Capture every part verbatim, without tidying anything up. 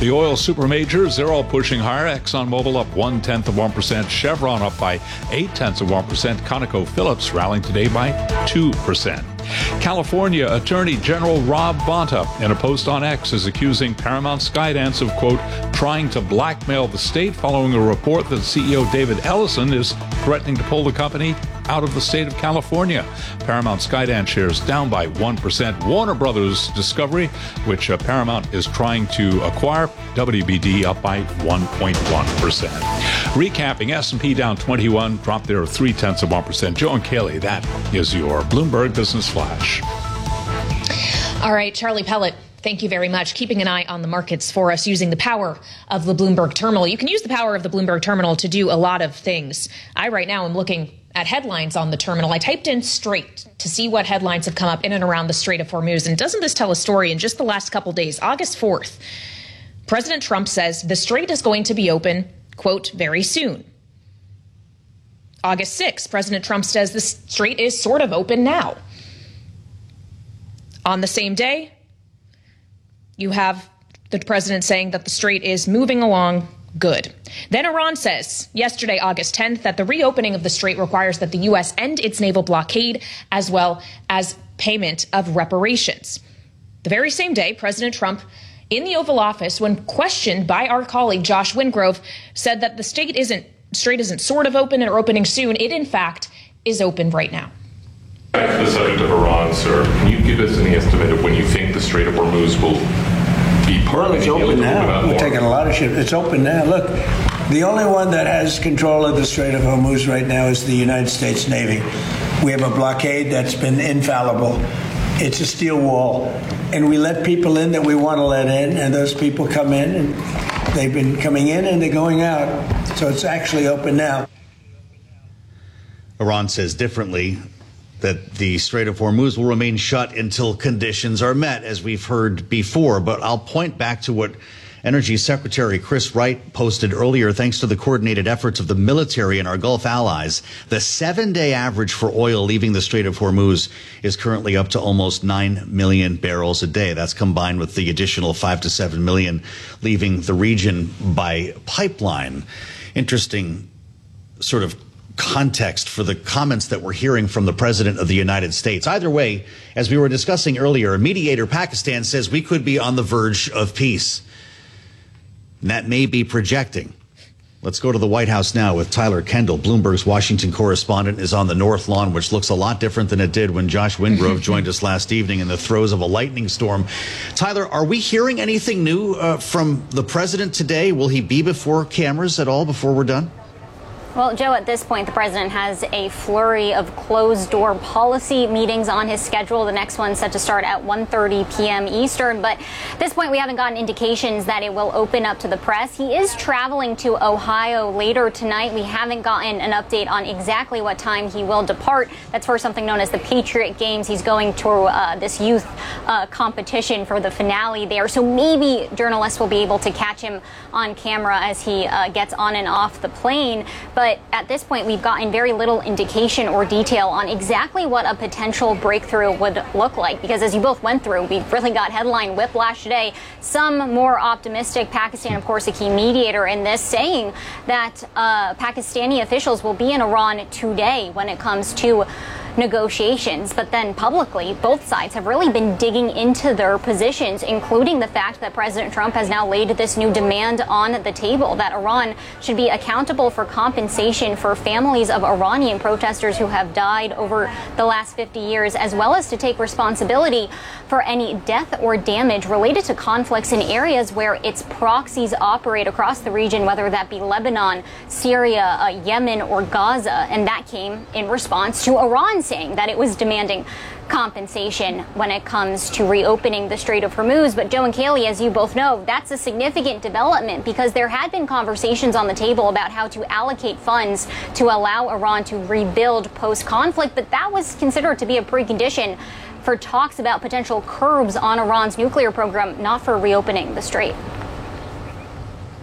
The oil supermajors, they're all pushing higher. ExxonMobil up one-tenth of one percent. Chevron up by eight-tenths of one percent. ConocoPhillips rallying today by two percent. California Attorney General Rob Bonta, in a post on X, is accusing Paramount Skydance of, quote, trying to blackmail the state following a report that C E O David Ellison is threatening to pull the company out of the state of California. Paramount Skydance shares down by one percent. Warner Brothers Discovery, which uh, Paramount is trying to acquire, W B D up by one point one percent. Recapping, S and P down twenty-one, dropped there three-tenths of one percent. Joe and Kaylee, that is your Bloomberg Business Flash. All right, Charlie Pellet, thank you very much. Keeping an eye on the markets for us using the power of the Bloomberg Terminal. You can use the power of the Bloomberg Terminal to do a lot of things. I right now am looking at headlines on the terminal. I typed in Strait to see what headlines have come up in and around the Strait of Hormuz. And doesn't this tell a story? In just the last couple days, August fourth, President Trump says the Strait is going to be open, quote, very soon. August sixth, President Trump says the Strait is sort of open now. On the same day, you have the president saying that the Strait is moving along good. Then Iran says yesterday, August tenth, that the reopening of the Strait requires that the U S end its naval blockade as well as payment of reparations. The very same day, President Trump, in the Oval Office, when questioned by our colleague Josh Wingrove, said that the state isn't, Strait isn't sort of open or opening soon. It, in fact, is open right now. Back to the subject of Iran, sir. Can you give us any estimate of when you think the Strait of Hormuz will be part well, of it's it? open now. We're taking a lot of ships. It's open now. Look, the only one that has control of the Strait of Hormuz right now is the United States Navy. We have a blockade that's been infallible. It's a steel wall. And we let people in that we want to let in, and those people come in, and they've been coming in and they're going out. So it's actually open now. Iran says differently, that the Strait of Hormuz will remain shut until conditions are met, as we've heard before. But I'll point back to what Energy Secretary Chris Wright posted earlier. Thanks to the coordinated efforts of the military and our Gulf allies, the seven-day average for oil leaving the Strait of Hormuz is currently up to almost nine million barrels a day. That's combined with the additional five to seven million leaving the region by pipeline. Interesting sort of context for the comments that we're hearing from the President of the United States. Either way, as we were discussing earlier, a mediator, Pakistan, says we could be on the verge of peace. And that may be projecting. Let's go to the White House now with Tyler Kendall. Bloomberg's Washington correspondent is on the North Lawn, which looks a lot different than it did when Josh Wingrove joined us last evening in the throes of a lightning storm. Tyler, are we hearing anything new uh, from the president today? Will he be before cameras at all before we're done? Well, Joe, at this point, the president has a flurry of closed-door policy meetings on his schedule. The next one's set to start at one thirty p.m. Eastern. But at this point, we haven't gotten indications that it will open up to the press. He is traveling to Ohio later tonight. We haven't gotten an update on exactly what time he will depart. That's for something known as the Patriot Games. He's going to uh, this youth uh, competition for the finale there. So maybe journalists will be able to catch him on camera as he uh, gets on and off the plane. But But at this point, we've gotten very little indication or detail on exactly what a potential breakthrough would look like. Because as you both went through, we've really got headline whiplash today. Some more optimistic, Pakistan, of course, a key mediator in this, saying that uh, Pakistani officials will be in Iran today when it comes to negotiations. But then publicly, both sides have really been digging into their positions, including the fact that President Trump has now laid this new demand on the table that Iran should be accountable for compensation for families of Iranian protesters who have died over the last fifty years, as well as to take responsibility for any death or damage related to conflicts in areas where its proxies operate across the region, whether that be Lebanon, Syria, uh, Yemen, or Gaza. And that came in response to Iran saying that it was demanding compensation when it comes to reopening the Strait of Hormuz. But Joe and Kaylee, as you both know, that's a significant development because there had been conversations on the table about how to allocate funds to allow Iran to rebuild post-conflict, but that was considered to be a precondition for talks about potential curbs on Iran's nuclear program, not for reopening the Strait.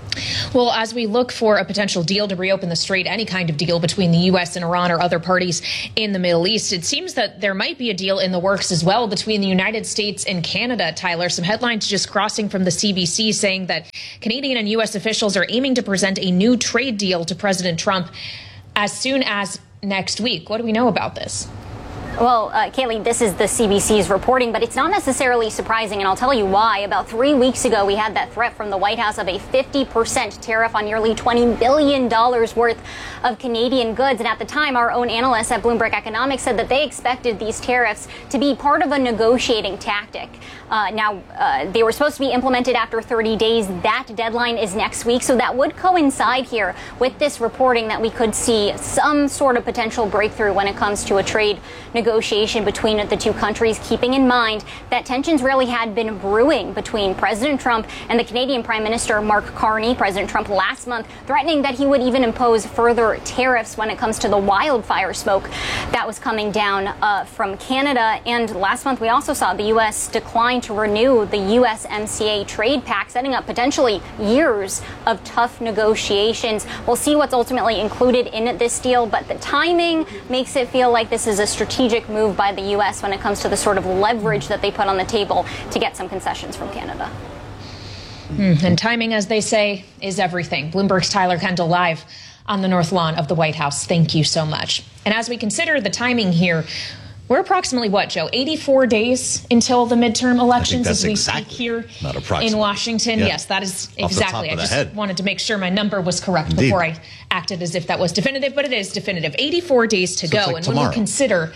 Well, as we look for a potential deal to reopen the strait, any kind of deal between the U S and Iran or other parties in the Middle East, it seems that there might be a deal in the works as well between the United States and Canada, Tyler. Some headlines just crossing from the C B C saying that Canadian and U S officials are aiming to present a new trade deal to President Trump as soon as next week. What do we know about this? Well, uh, Kaylee, this is the C B C's reporting, but it's not necessarily surprising, and I'll tell you why. About three weeks ago, we had that threat from the White House of a fifty percent tariff on nearly twenty billion dollars worth of Canadian goods. And at the time, our own analysts at Bloomberg Economics said that they expected these tariffs to be part of a negotiating tactic. Uh, now, uh, they were supposed to be implemented after thirty days. That deadline is next week, so that would coincide here with this reporting that we could see some sort of potential breakthrough when it comes to a trade negotiation between the two countries, keeping in mind that tensions really had been brewing between President Trump and the Canadian Prime Minister Mark Carney. President Trump last month threatening that he would even impose further tariffs when it comes to the wildfire smoke that was coming down uh, from Canada. And last month we also saw the U S decline to renew the U S M C A trade pact, setting up potentially years of tough negotiations. We'll see what's ultimately included in this deal, but the timing makes it feel like this is a strategic move by the U S when it comes to the sort of leverage that they put on the table to get some concessions from Canada. Mm, and timing, as they say, is everything. Bloomberg's Tyler Kendall live on the North Lawn of the White House. Thank you so much. And as we consider the timing here, we're approximately, what, Joe, eighty-four days until the midterm elections as we exactly, speak here not in Washington? Yeah. Yes, that is Off exactly. I just head. wanted to make sure my number was correct Indeed. before I acted as if that was definitive, but it is definitive. eighty-four days to so go. like and tomorrow. when we consider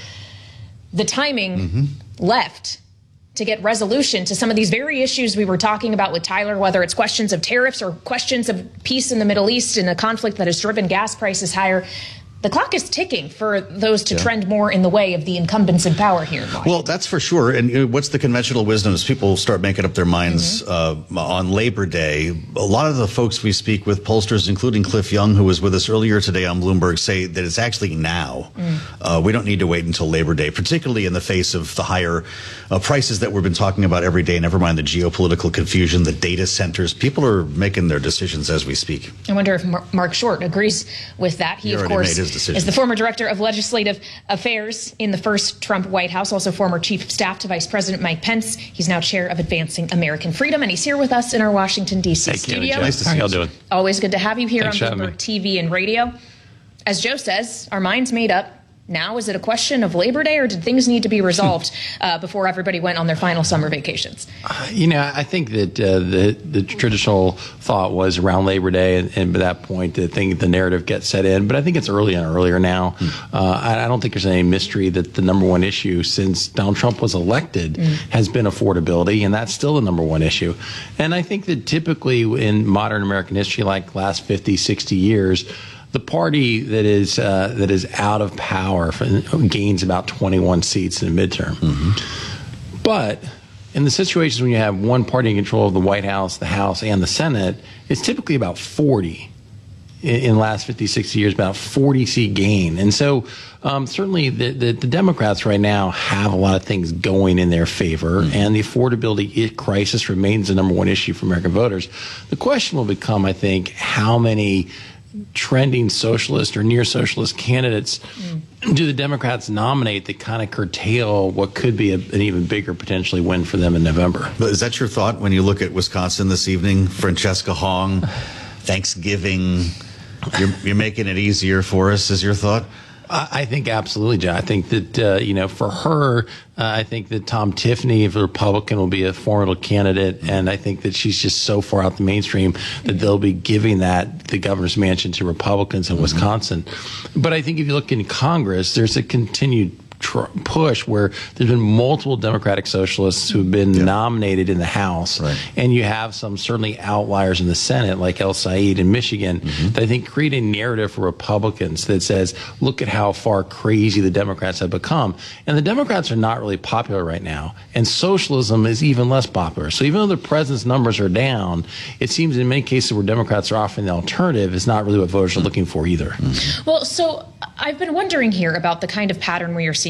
the timing mm-hmm. left to get resolution to some of these very issues we were talking about with Tyler, whether it's questions of tariffs or questions of peace in the Middle East and a conflict that has driven gas prices higher, the clock is ticking for those to yeah. trend more in the way of the incumbents in power here in Washington. Well, that's for sure. And uh, what's the conventional wisdom as people start making up their minds mm-hmm. uh, on Labor Day? A lot of the folks we speak with, pollsters, including Cliff Young, who was with us earlier today on Bloomberg, say that it's actually now. Mm. Uh, we don't need to wait until Labor Day, particularly in the face of the higher uh, prices that we've been talking about every day, never mind the geopolitical confusion, the data centers. People are making their decisions as we speak. I wonder if Mar- Mark Short agrees with that. He, he of course, made his decision. is the former director of legislative affairs in the first Trump White House, also former chief of staff to Vice President Mike Pence. He's now chair of Advancing American Freedom, and he's here with us in our Washington, D C studio. Nice to see you. How you doing? Always good to have you here Thanks on Bloomberg T V and radio. As Joe says, our minds made up. Now, is it a question of Labor Day, or did things need to be resolved uh, before everybody went on their final summer vacations? Uh, you know, I think that uh, the the traditional thought was around Labor Day, and, and by that point, the thing, the narrative gets set in. But I think it's earlier and earlier now. Mm. Uh, I, I don't think there's any mystery that the number one issue since Donald Trump was elected mm. has been affordability, and that's still the number one issue. And I think that typically in modern American history, like last fifty, sixty years, the party that is uh, that is out of power gains about twenty-one seats in the midterm. Mm-hmm. But in the situations when you have one party in control of the White House, the House, and the Senate, it's typically about forty. In, in the last fifty, sixty years, about forty seat gain. And so um, certainly the, the, the Democrats right now have a lot of things going in their favor, mm-hmm. and the affordability crisis remains the number one issue for American voters. The question will become, I think, how many trending socialist or near socialist candidates mm. do the Democrats nominate that kind of curtail what could be a, an even bigger potentially win for them in November? But is that your thought when you look at Wisconsin this evening? Francesca Hong, Thanksgiving, you're, you're making it easier for us, is your thought? I think absolutely, John. I think that, uh, you know, for her, uh, I think that Tom Tiffany, if a Republican, will be a formidable candidate. And I think that she's just so far out the mainstream that they'll be giving that, the governor's mansion, to Republicans in mm-hmm. Wisconsin. But I think if you look in Congress, there's a continued tr- push where there's been multiple Democratic socialists who've been yeah. nominated in the House. Right. And you have some certainly outliers in the Senate, like El Said in Michigan, mm-hmm. that I think create a narrative for Republicans that says, look at how far crazy the Democrats have become. And the Democrats are not really popular right now. And socialism is even less popular. So even though the president's numbers are down, it seems in many cases where Democrats are offering the alternative is not really what voters are looking for either. Mm-hmm. Well, so I've been wondering here about the kind of pattern we are seeing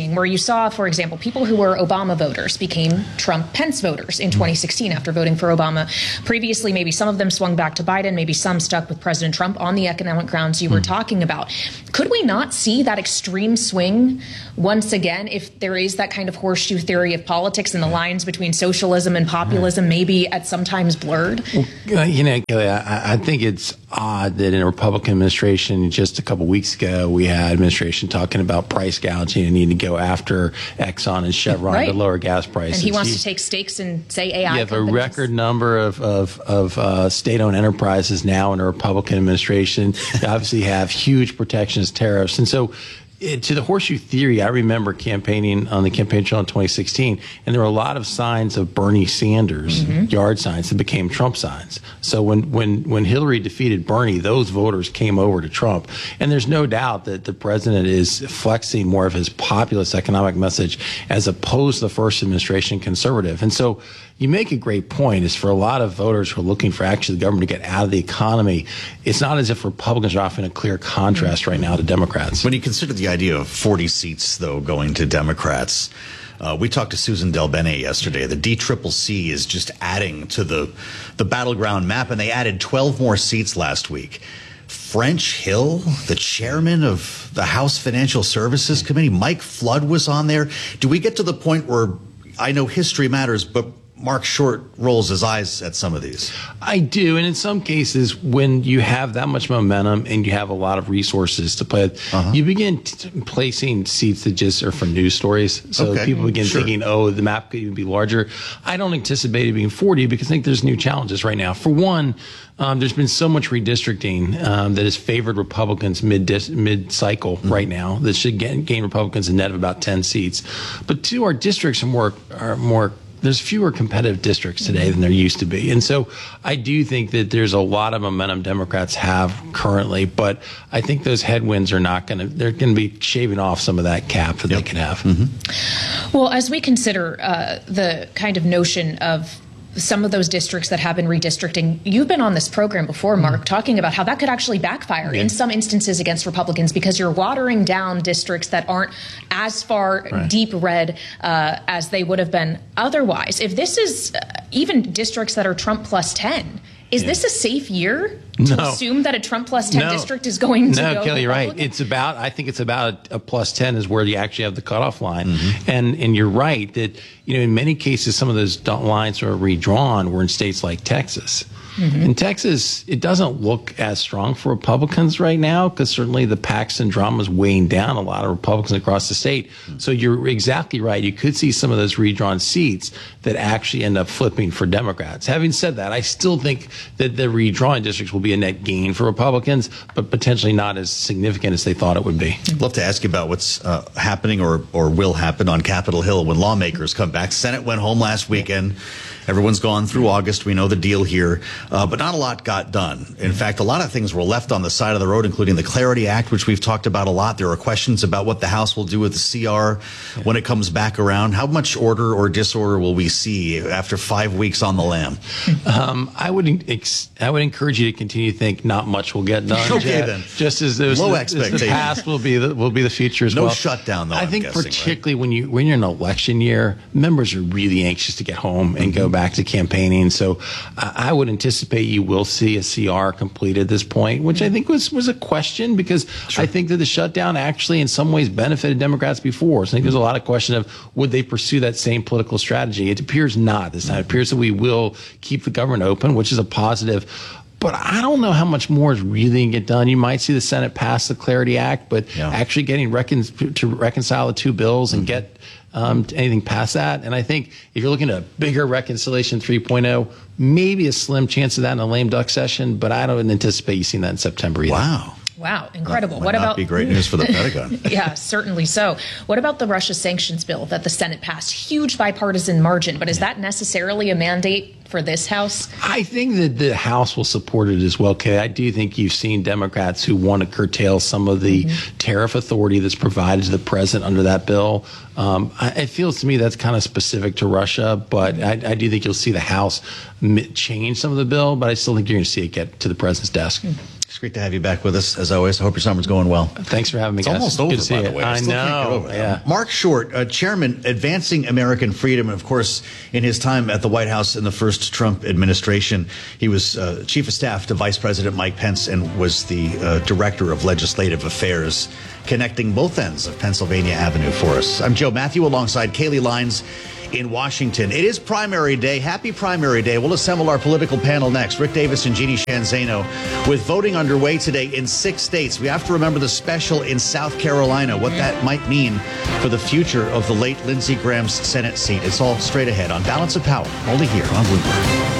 seeing, where you saw, for example, people who were Obama voters became Trump-Pence voters in twenty sixteen after voting for Obama. Previously, maybe some of them swung back to Biden, maybe some stuck with President Trump on the economic grounds you were mm. talking about. Could we not see that extreme swing once again if there is that kind of horseshoe theory of politics and the lines between socialism and populism maybe at sometimes blurred? Well, you know, Kelly, I, I think it's odd that in a Republican administration just a couple weeks ago, we had administration talking about price gouging and needing to go after Exxon and Chevron right. to lower gas prices. And he wants he, to take stakes in, say, A I You have companies. a record number of, of, of uh, state-owned enterprises now in a Republican administration. They obviously have huge protectionist tariffs. And so it, to the horseshoe theory, I remember campaigning on the campaign trail in twenty sixteen, and there were a lot of signs of Bernie Sanders, mm-hmm. yard signs that became Trump signs. So when, when, when Hillary defeated Bernie, those voters came over to Trump. And there's no doubt that the president is flexing more of his populist economic message as opposed to the first administration conservative. And so you make a great point, is for a lot of voters who are looking for actually the government to get out of the economy, it's not as if Republicans are offering a clear contrast right now to Democrats. When you consider the idea of forty seats, though, going to Democrats, uh, we talked to Susan Del Bene yesterday. The D C C C is just adding to the, the battleground map, and they added twelve more seats last week. French Hill, the chairman of the House Financial Services Committee, Mike Flood was on there. Do we get to the point where, I know history matters, but Mark Short rolls his eyes at some of these? I do. And in some cases, when you have that much momentum and you have a lot of resources to play with, uh-huh. you begin t- placing seats that just are for news stories. So okay. people begin sure. thinking, oh, the map could even be larger. I don't anticipate it being forty because I think there's new challenges right now. For one, Um, there's been so much redistricting um, that has favored Republicans mid mid cycle mm-hmm. right now that should gain, gain Republicans a net of about ten seats. But two, our districts are more are more. There's fewer competitive districts today than there used to be. And so I do think that there's a lot of momentum Democrats have currently, but I think those headwinds are not going to, they're going to be shaving off some of that cap that yep. they can have. Mm-hmm. Well, as we consider uh, the kind of notion of some of those districts that have been redistricting, you've been on this program before, Mark, mm-hmm. talking about how that could actually backfire yeah. in some instances against Republicans because you're watering down districts that aren't as far right. deep red uh, as they would have been otherwise. If this is uh, even districts that are Trump plus ten, is yeah. this a safe year to no. assume that a Trump plus ten no. district is going to no, go? No, Kelly, you're right. It's about, I think it's about a, a plus ten is where you actually have the cutoff line. Mm-hmm. And and you're right that, you know, in many cases, some of those lines are redrawn were in states like Texas. Mm-hmm. In Texas, it doesn't look as strong for Republicans right now because certainly the Paxton drama is weighing down a lot of Republicans across the state. Mm-hmm. So you're exactly right. You could see some of those redrawn seats that actually end up flipping for Democrats. Having said that, I still think that the redrawn districts will be a net gain for Republicans, but potentially not as significant as they thought it would be. I'd love to ask you about what's uh, happening or, or will happen on Capitol Hill when lawmakers come back. Senate went home last weekend. Everyone's gone through August. We know the deal here, uh, but not a lot got done. In fact, a lot of things were left on the side of the road, including the Clarity Act, which we've talked about a lot. There are questions about what the House will do with the C R yeah. when it comes back around. How much order or disorder will we see after five weeks on the lam? Um, I would ex- I would encourage you to continue to think not much will get done. Okay, yeah, then. Just as there's low the, expectations. The past will be the will be the future as no well. No shutdown, though. I I'm think guessing, particularly right? when you when you're in an election year, members are really anxious to get home and mm-hmm. go back to campaigning. So I would anticipate you will see a C R completed at this point, which I think was, was a question because sure. I think that the shutdown actually in some ways benefited Democrats before. So I think there's a lot of question of would they pursue that same political strategy? It appears not this time. It appears that we will keep the government open, which is a positive. But I don't know how much more is really going to get done. You might see the Senate pass the Clarity Act, but yeah. actually getting recon- to reconcile the two bills and mm-hmm. get Um, anything past that. And I think if you're looking at a bigger reconciliation three point oh, maybe a slim chance of that in a lame duck session, but I don't anticipate you seeing that in September either. Wow. Wow, incredible. That might what not about be great news for the Pentagon? Yeah, certainly so. What about the Russia sanctions bill that the Senate passed? Huge bipartisan margin, but is that necessarily a mandate for this House? I think that the House will support it as well, Kay. I do think you've seen Democrats who want to curtail some of the mm-hmm. tariff authority that's provided to the president under that bill. Um, I, it feels to me that's kind of specific to Russia, but I, I do think you'll see the House change some of the bill, but I still think you're going to see it get to the president's desk. It's great to have you back with us, as always. I hope your summer's going well. Thanks for having me, it's guys. Almost Good over, to see by it. the way. I, I still know. Can't get over that. Yeah. Mark Short, uh, Chairman, Advancing American Freedom, and of course, in his time at the White House in the first Trump administration, he was uh, Chief of Staff to Vice President Mike Pence and was the uh, Director of Legislative Affairs, connecting both ends of Pennsylvania Avenue for us. I'm Joe Matthew alongside Kaylee Lines in Washington. It is primary day. Happy primary day. We'll assemble our political panel next. Rick Davis and Jeannie Shanzano. With voting underway today in six states, we have to remember the special in South Carolina, what that might mean for the future of the late Lindsey Graham's Senate seat. It's all straight ahead on Balance of Power, only here on Bloomberg.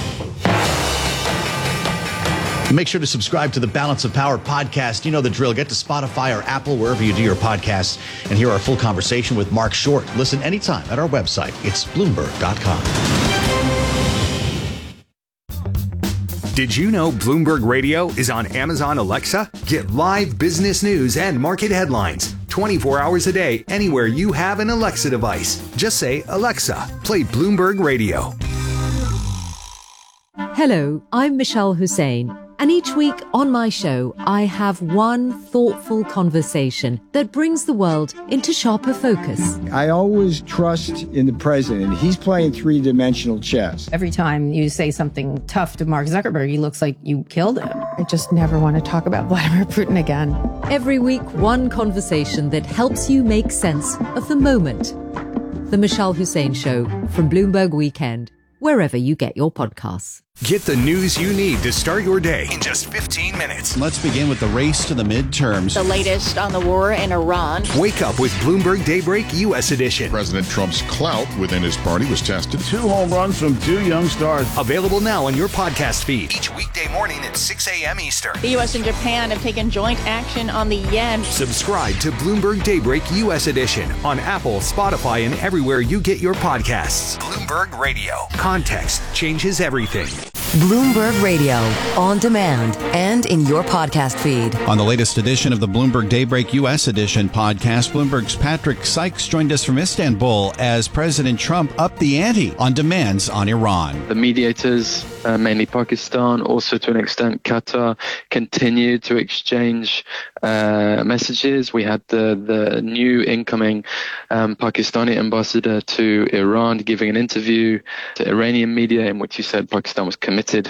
Make sure to subscribe to the Balance of Power podcast. You know the drill. Get to Spotify or Apple, wherever you do your podcasts, and hear our full conversation with Mark Short. Listen anytime at our website. It's Bloomberg dot com. Did you know Bloomberg Radio is on Amazon Alexa? Get live business news and market headlines twenty-four hours a day anywhere you have an Alexa device. Just say, Alexa, play Bloomberg Radio. Hello, I'm Michelle Hussein. And each week on my show, I have one thoughtful conversation that brings the world into sharper focus. I always trust in the president. He's playing three-dimensional chess. Every time you say something tough to Mark Zuckerberg, he looks like you killed him. I just never want to talk about Vladimir Putin again. Every week, one conversation that helps you make sense of the moment. The Michelle Hussein Show from Bloomberg Weekend, wherever you get your podcasts. Get the news you need to start your day in just fifteen minutes. Let's begin with the race to the midterms. The latest on the war in Iran. Wake up with Bloomberg Daybreak U S Edition. President Trump's clout within his party was tested. Two home runs from two young stars. Available now on your podcast feed. Each weekday morning at six a.m. Eastern. The U S and Japan have taken joint action on the yen. Subscribe to Bloomberg Daybreak U S Edition on Apple, Spotify, and everywhere you get your podcasts. Bloomberg Radio. Context changes everything. Bloomberg Radio, on demand and in your podcast feed. On the latest edition of the Bloomberg Daybreak U S Edition podcast, Bloomberg's Patrick Sykes joined us from Istanbul as President Trump upped the ante on demands on Iran. The mediators, uh, mainly Pakistan, also to an extent Qatar, continued to exchange uh, messages. We had the, the new incoming um, Pakistani ambassador to Iran giving an interview to Iranian media in which he said Pakistan was committed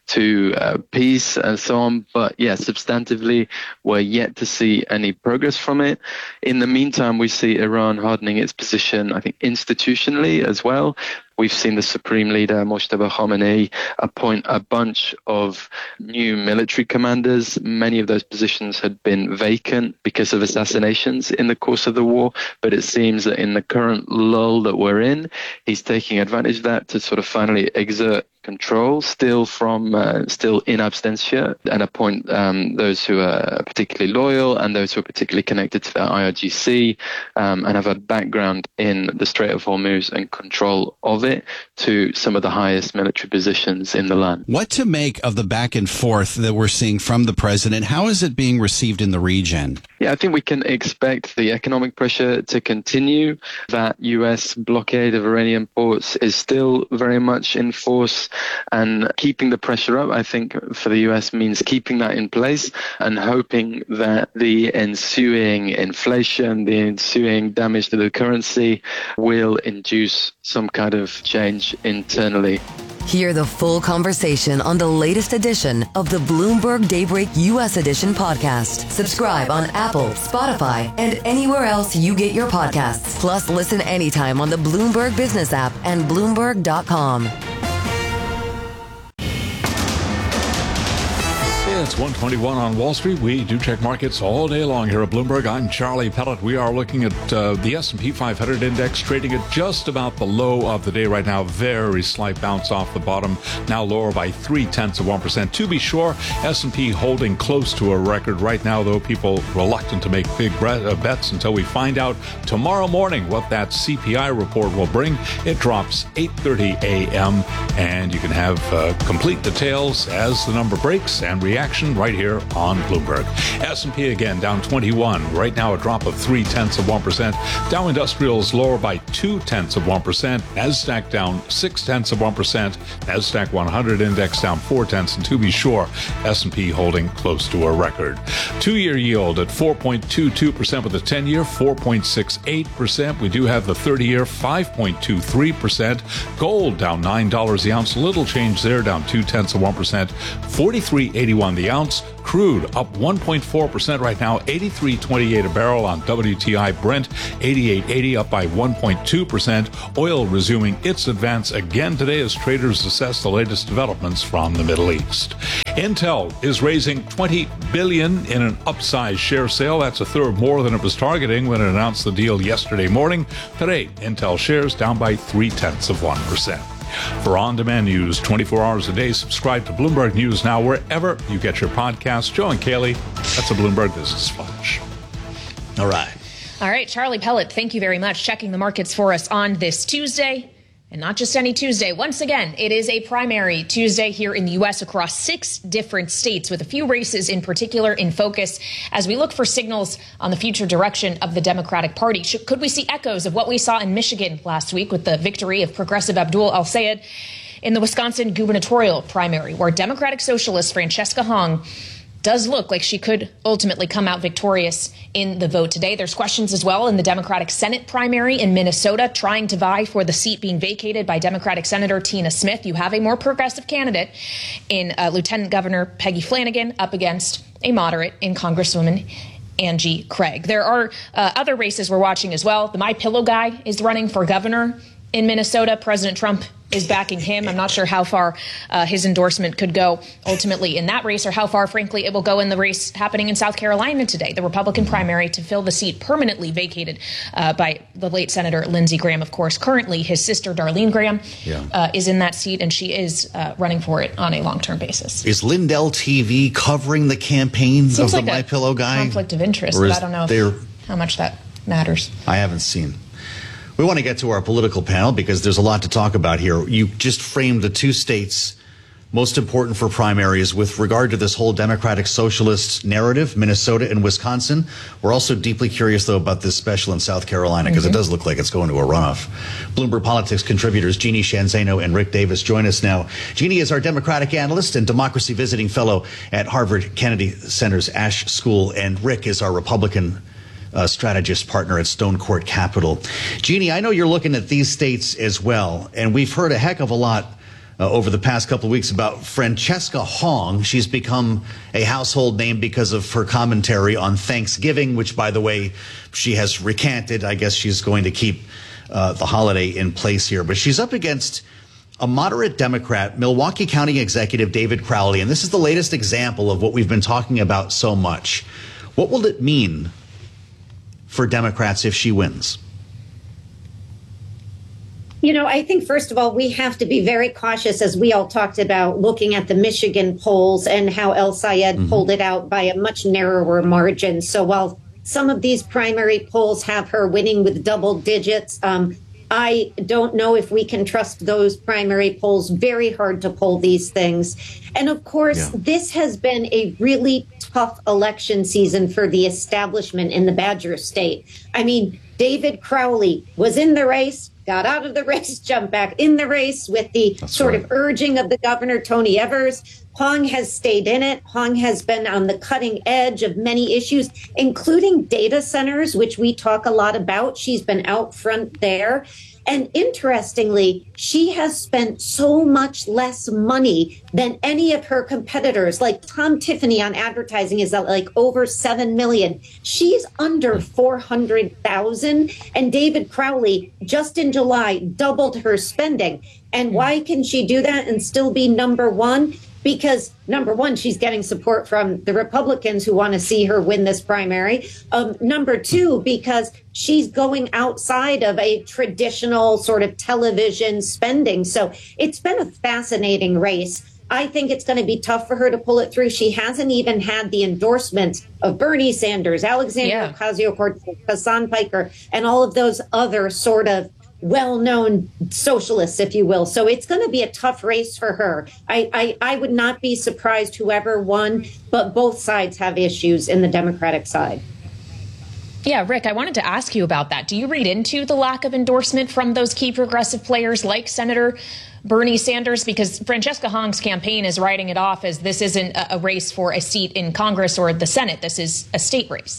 to uh, peace and so on. But yeah, substantively, we're yet to see any progress from it. In the meantime, we see Iran hardening its position, I think, institutionally as well. We've seen the Supreme Leader, Mojtaba Khamenei, appoint a bunch of new military commanders. Many of those positions had been vacant because of assassinations in the course of the war. But it seems that in the current lull that we're in, he's taking advantage of that to sort of finally exert control, still from uh, still in absentia, and appoint um, those who are particularly loyal and those who are particularly connected to the I R G C um, and have a background in the Strait of Hormuz and control of it to some of the highest military positions in the land. What to make of the back and forth that we're seeing from the president? How is it being received in the region? Yeah, I think we can expect the economic pressure to continue. That U S blockade of Iranian ports is still very much in force. And keeping the pressure up, I think, for the U S means keeping that in place and hoping that the ensuing inflation, the ensuing damage to the currency will induce some kind of change internally. Hear the full conversation on the latest edition of the Bloomberg Daybreak U S Edition podcast. Subscribe on Apple, Spotify, and anywhere else you get your podcasts. Plus, listen anytime on the Bloomberg Business app and Bloomberg dot com. It's one twenty-one on Wall Street. We do check markets all day long here at Bloomberg. I'm Charlie Pellet. We are looking at uh, the S and P five hundred index trading at just about the low of the day right now. Very slight bounce off the bottom, now lower by three tenths of one percent. To be sure, S and P holding close to a record right now, though people reluctant to make big bets until we find out tomorrow morning what that C P I report will bring. It drops eight thirty a.m. and you can have uh, complete details as the number breaks and react action right here on Bloomberg. S and P again down twenty-one. Right now a drop of three tenths of one percent. Dow Industrials lower by two tenths of one percent. NASDAQ down six tenths of one percent. NASDAQ one hundred index down four tenths. And to be sure, S and P holding close to a record. Two-year yield at four point two two percent with the ten-year, four point six eight percent. We do have the thirty-year, five point two three percent. Gold down nine dollars the ounce. Little change there, down two tenths of one percent. forty-three eighty-one the ounce. Crude up one point four percent right now, eighty-three twenty-eight a barrel on W T I. Brent eighty-eight eighty up by one point two percent. Oil resuming its advance again today as traders assess the latest developments from the Middle East. Intel is raising twenty billion dollars in an upsized share sale. That's a third more than it was targeting when it announced the deal yesterday morning. Today, Intel shares down by three tenths of one percent. For on-demand news twenty-four hours a day, subscribe to Bloomberg News Now wherever you get your podcasts. Joe and Kaylee, that's a Bloomberg Business Flash. All right. All right, Charlie Pellet, thank you very much. Checking the markets for us on this Tuesday. And not just any Tuesday. Once again, it is a primary Tuesday here in the U S across six different states, with a few races in particular in focus as we look for signals on the future direction of the Democratic Party. Should, could we see echoes of what we saw in Michigan last week with the victory of progressive Abdul El-Sayed, in the Wisconsin gubernatorial primary, where Democratic Socialist Francesca Hong does look like she could ultimately come out victorious in the vote today. There's questions as well in the Democratic Senate primary in Minnesota, trying to vie for the seat being vacated by Democratic Senator Tina Smith. You have a more progressive candidate in uh, Lieutenant Governor Peggy Flanagan up against a moderate in Congresswoman Angie Craig. There are uh, other races we're watching as well. The My Pillow guy is running for governor in Minnesota. President Trump is backing him. I'm not sure how far uh, his endorsement could go ultimately in that race, or how far, frankly, it will go in the race happening in South Carolina today, the Republican primary to fill the seat permanently vacated uh, by the late Senator Lindsey Graham. Of course, currently his sister, Darlene Graham, yeah. uh, is in that seat, and she is uh, running for it on a long-term basis. Is Lindell T V covering the campaign Seems of the like My Pillow guy? Conflict of interest, but I don't know if, how much that matters. I haven't seen. We want to get to our political panel because there's a lot to talk about here. You just framed the two states most important for primaries with regard to this whole Democratic Socialist narrative, Minnesota and Wisconsin. We're also deeply curious, though, about this special in South Carolina, because mm-hmm. it does look like it's going to a runoff. Bloomberg Politics contributors Jeannie Sheehan Zaino and Rick Davis join us now. Jeannie is our Democratic analyst and democracy visiting fellow at Harvard Kennedy Center's Ash School, and Rick is our Republican Uh, strategist partner at Stone Court Capital. Jeannie, I know you're looking at these states as well, and we've heard a heck of a lot uh, over the past couple of weeks about Francesca Hong. She's become a household name because of her commentary on Thanksgiving, which, by the way, she has recanted. I guess she's going to keep uh, the holiday in place here. But she's up against a moderate Democrat, Milwaukee County Executive David Crowley, and this is the latest example of what we've been talking about so much. What will it mean for Democrats if she wins? You know, I think, first of all, we have to be very cautious, as we all talked about, looking at the Michigan polls and how El-Sayed mm-hmm. pulled it out by a much narrower margin. So while some of these primary polls have her winning with double digits, um, I don't know if we can trust those primary polls. Very hard to poll these things. And of course, yeah. this has been a really tough election season for the establishment in the Badger State. I mean, David Crowley was in the race, got out of the race, jumped back in the race with the That's sort right. of urging of the governor, Tony Evers. Hong has stayed in it. Hong has been on the cutting edge of many issues, including data centers, which we talk a lot about. She's been out front there. And interestingly, she has spent so much less money than any of her competitors. Like Tom Tiffany on advertising is at like over seven million. She's under four hundred thousand. And David Crowley just in July doubled her spending. And why can she do that and still be number one? Because, number one, she's getting support from the Republicans who want to see her win this primary. Um, number two, because she's going outside of a traditional sort of television spending. So it's been a fascinating race. I think it's going to be tough for her to pull it through. She hasn't even had the endorsement of Bernie Sanders, Alexandria yeah. Ocasio-Cortez, Hassan Piker, and all of those other sort of well-known socialists, if you will. So it's going to be a tough race for her. I, I, I would not be surprised whoever won, but both sides have issues in the Democratic side. Yeah, Rick, I wanted to ask you about that. Do you read into the lack of endorsement from those key progressive players like Senator Bernie Sanders? Because Francesca Hong's campaign is writing it off as this isn't a race for a seat in Congress or the Senate. This is a state race.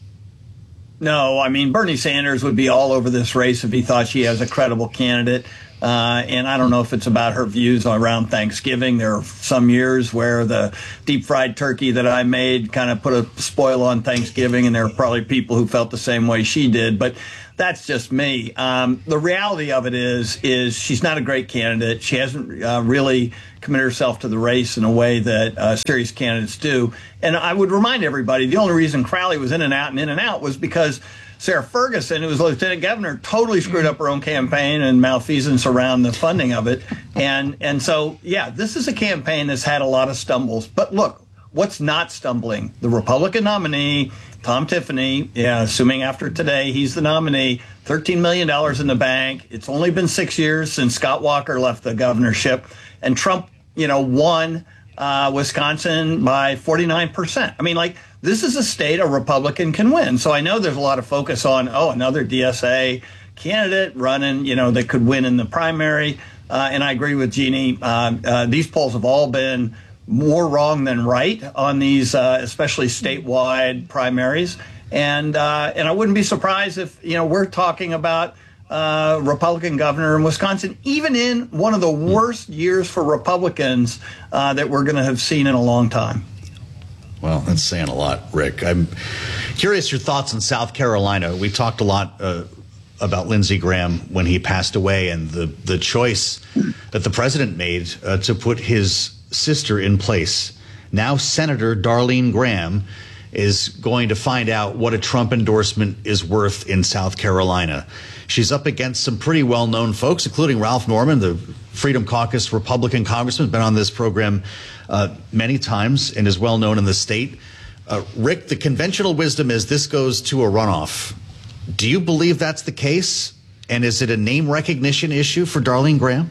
No, I mean, Bernie Sanders would be all over this race if he thought she has a credible candidate. Uh, and I don't know if it's about her views around Thanksgiving. There are some years where the deep fried turkey that I made kind of put a spoil on Thanksgiving, and there are probably people who felt the same way she did. But that's just me. Um, the reality of it is, is she's not a great candidate. She hasn't uh, really committed herself to the race in a way that uh, serious candidates do. And I would remind everybody, the only reason Crowley was in and out and in and out was because Sarah Ferguson, who was lieutenant governor, totally screwed up her own campaign and malfeasance around the funding of it. And and so, yeah, this is a campaign that's had a lot of stumbles. But look, what's not stumbling? The Republican nominee, Tom Tiffany, yeah, assuming after today he's the nominee, thirteen million dollars in the bank. It's only been six years since Scott Walker left the governorship. And Trump, you know, won uh, Wisconsin by forty-nine percent. I mean, like, this is a state a Republican can win. So I know there's a lot of focus on, oh, another D S A candidate running, you know, that could win in the primary. Uh, and I agree with Jeannie. Uh, uh, these polls have all been more wrong than right on these, uh, especially statewide primaries. And uh, and I wouldn't be surprised if, you know, we're talking about uh, Republican governor in Wisconsin, even in one of the worst years for Republicans uh, that we're going to have seen in a long time. Well, that's saying a lot, Rick. I'm curious your thoughts on South Carolina. We talked a lot uh, about Lindsey Graham when he passed away and the, the choice that the president made uh, to put his sister in place. Now Senator Darlene Graham is going to find out what a Trump endorsement is worth in South Carolina. She's up against some pretty well-known folks, including Ralph Norman, the Freedom Caucus Republican congressman, been on this program uh, many times and is well known in the state. Uh, Rick, the conventional wisdom is this goes to a runoff. Do you believe that's the case? And is it a name recognition issue for Darlene Graham?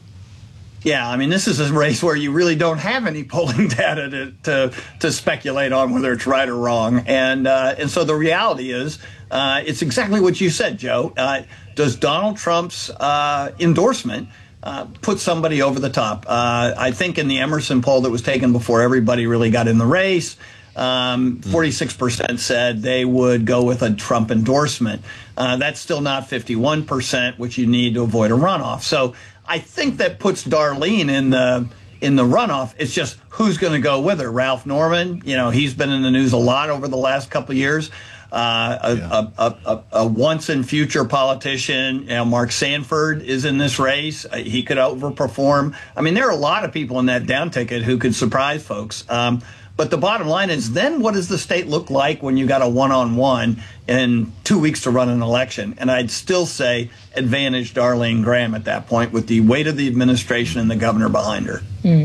Yeah, I mean, this is a race where you really don't have any polling data to to, to speculate on whether it's right or wrong. And uh, and so the reality is uh, it's exactly what you said, Joe. Uh, does Donald Trump's uh, endorsement uh, put somebody over the top? Uh, I think in the Emerson poll that was taken before everybody really got in the race, um, forty-six percent said they would go with a Trump endorsement. Uh, that's still not fifty-one percent, which you need to avoid a runoff. So I think that puts Darlene in the in the runoff. It's just who's going to go with her. Ralph Norman, you know, he's been in the news a lot over the last couple of years. Uh, a, yeah. a, a, a, a once and future politician, you know, Mark Sanford is in this race. Uh, he could overperform. I mean, there are a lot of people in that down ticket who could surprise folks. Um, But the bottom line is, then what does the state look like when you got a one-on-one in two weeks to run an election? And I'd still say advantage Darlene Graham at that point with the weight of the administration and the governor behind her. Mm.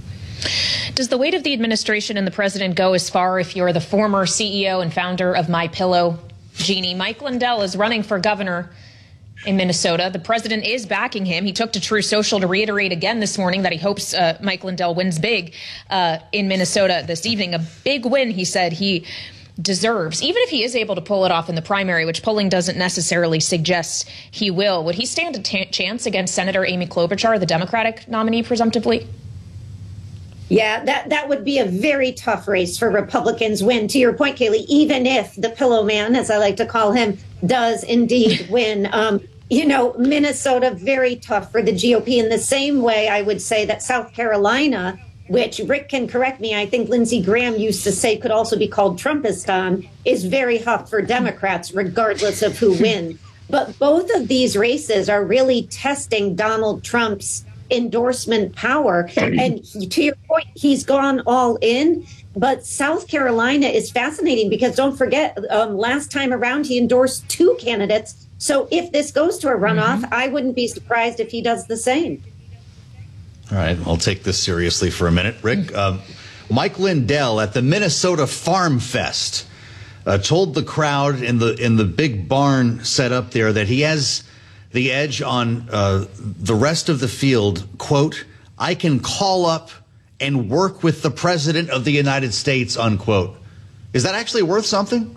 Does the weight of the administration and the president go as far if you're the former C E O and founder of MyPillow, Jeannie? Mike Lindell is running for governor in Minnesota. The president is backing him. He took to Truth Social to reiterate again this morning that he hopes uh, Mike Lindell wins big uh, in Minnesota this evening. A big win, he said, he deserves. Even if he is able to pull it off in the primary, which polling doesn't necessarily suggest he will, would he stand a t- chance against Senator Amy Klobuchar, the Democratic nominee, presumptively? Yeah, that, that would be a very tough race for Republicans win. To your point, Kayleigh, even if the Pillow Man, as I like to call him, does indeed win. Um, you know, Minnesota, very tough for the G O P in the same way I would say that South Carolina, which Rick can correct me, I think Lindsey Graham used to say could also be called Trumpistan, is very tough for Democrats, regardless of who wins. But both of these races are really testing Donald Trump's endorsement power. And he, to your point, he's gone all in. But South Carolina is fascinating because don't forget, um, last time around, he endorsed two candidates. So if this goes to a runoff, mm-hmm. I wouldn't be surprised if he does the same. All right, I'll take this seriously for a minute. Rick, uh, Mike Lindell at the Minnesota Farm Fest uh, told the crowd in the in the big barn set up there that he has the edge on uh, the rest of the field, quote, I can call up and work with the president of the United States, unquote. Is that actually worth something?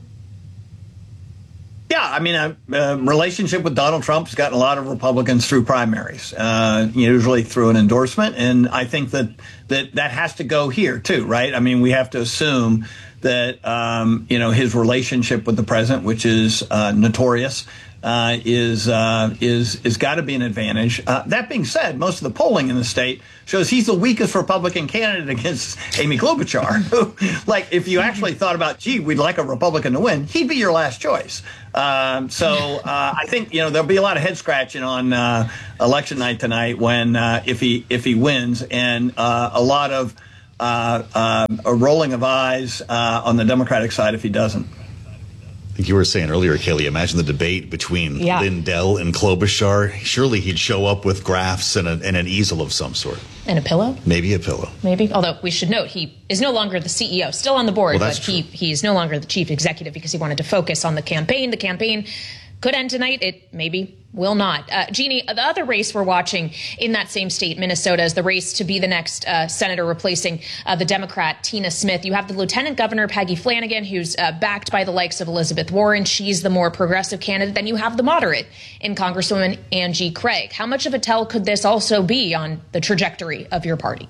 Yeah, I mean, a, a relationship with Donald Trump's gotten a lot of Republicans through primaries, uh, usually through an endorsement. And I think that, that that has to go here, too, right? I mean, we have to assume that, um, you know, his relationship with the president, which is uh, notorious, uh, is uh, is is got to be an advantage. Uh, that being said, most of the polling in the state shows he's the weakest Republican candidate against Amy Klobuchar, who, like, if you actually thought about, gee, we'd like a Republican to win, he'd be your last choice. Um, so uh, I think, you know, there'll be a lot of head scratching on uh, election night tonight when uh, if he if he wins, and uh, a lot of uh, uh, a rolling of eyes uh, on the Democratic side if he doesn't. I think you were saying earlier, Kaylee, imagine the debate between yeah. Lindell and Klobuchar. Surely he'd show up with graphs and, a, and an easel of some sort. And a pillow? Maybe a pillow. Maybe. Although we should note he is no longer the C E O, still on the board, well, but he he's no longer the chief executive because he wanted to focus on the campaign. The campaign could end tonight. It maybe will not. Uh, Jeannie, the other race we're watching in that same state, Minnesota, is the race to be the next uh, senator replacing uh, the Democrat Tina Smith. You have the Lieutenant Governor Peggy Flanagan, who's uh, backed by the likes of Elizabeth Warren. She's the more progressive candidate. Then you have the moderate in Congresswoman Angie Craig. How much of a tell could this also be on the trajectory of your party?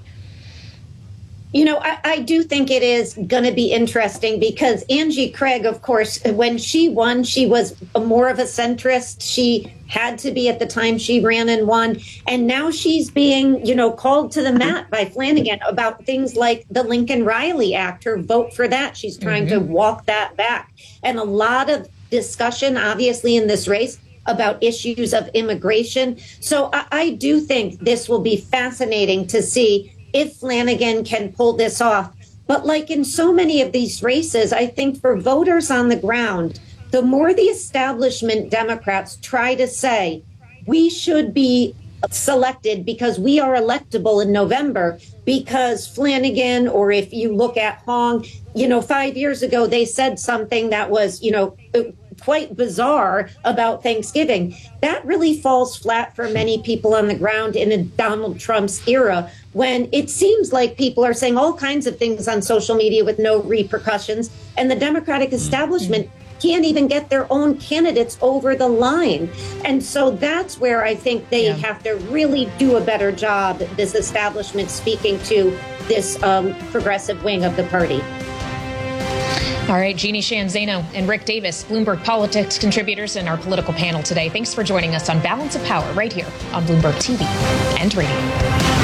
You know, I, I do think it is going to be interesting because Angie Craig, of course, when she won, she was a more of a centrist. She had to be at the time she ran and won. And now she's being, you know, called to the mat by Flanagan about things like the Lincoln Riley Act, her vote for that. She's trying mm-hmm. to walk that back. And a lot of discussion, obviously, in this race about issues of immigration. So I, I do think this will be fascinating to see if Flanagan can pull this off. But like in so many of these races, I think for voters on the ground, the more the establishment Democrats try to say, we should be selected because we are electable in November, because Flanagan, or if you look at Hong, you know, five years ago, they said something that was, you know, quite bizarre about Thanksgiving. That really falls flat for many people on the ground in a Donald Trump's era, when it seems like people are saying all kinds of things on social media with no repercussions, and the Democratic establishment can't even get their own candidates over the line. And so that's where I think they yeah. have to really do a better job, this establishment, speaking to this um, progressive wing of the party. All right, Jeannie Sheehan Zaino and Rick Davis, Bloomberg Politics contributors in our political panel today. Thanks for joining us on Balance of Power right here on Bloomberg T V and radio.